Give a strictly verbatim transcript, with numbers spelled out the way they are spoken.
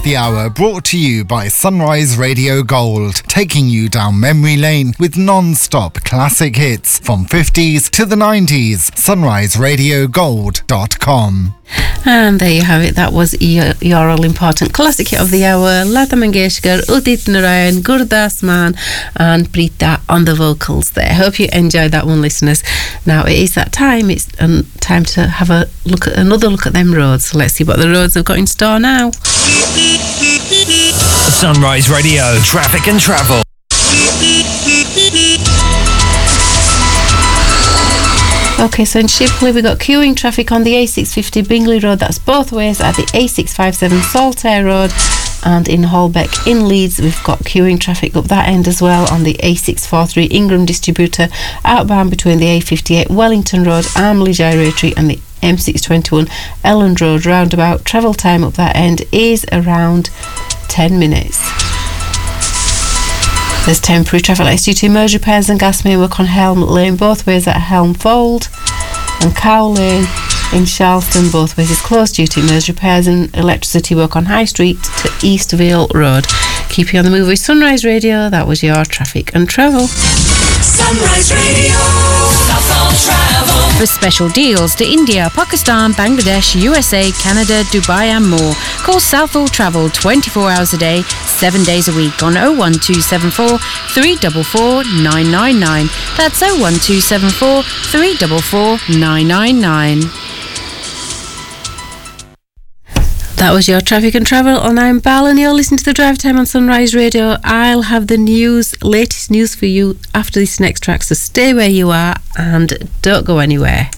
the hour brought to you by Sunrise Radio Gold, taking you down memory lane with non-stop classic hits from fifties to the nineties. sunrise radio gold dot com. And there you have it. That was your, your all-important classic hit of the hour. Lata Mangeshkar, Udit Narayan, Gurdas Man and Preeta on the vocals there. Hope you enjoyed that one, listeners. Now it is that time. It's um, time to have a look at another look at them roads. So let's see what the roads have got in store now. Sunrise Radio, traffic and travel. Okay, so in Shipley we've got queuing traffic on the A six fifty Bingley Road, that's both ways, at the A six fifty-seven Saltaire Road, and in Holbeck in Leeds we've got queuing traffic up that end as well on the A six forty-three Ingram Distributor, outbound between the A fifty-eight Wellington Road, Armley Gyratory and the M six twenty-one Elland Road roundabout. Travel time up that end is around ten minutes. There's temporary traffic lights due to merge repairs and gas main work on Helm Lane, both ways at Helm Fold, and Cow Lane in Charleston, both ways is closed due to merge repairs and electricity work on High Street to Eastville Road. Keep you on the move with Sunrise Radio. That was your traffic and travel. Sunrise Radio, Southall Travel. For special deals to India, Pakistan, Bangladesh, U S A, Canada, Dubai and more, call Southall Travel twenty-four hours a day, seven days a week on oh one two seven four, three four four, nine nine nine. That's oh one two seven four, three four four, nine nine nine. That was your traffic and travel, and I'm Bal, and you're listening to the Drive Time on Sunrise Radio. I'll have the news, latest news for you after this next track, so stay where you are and don't go anywhere.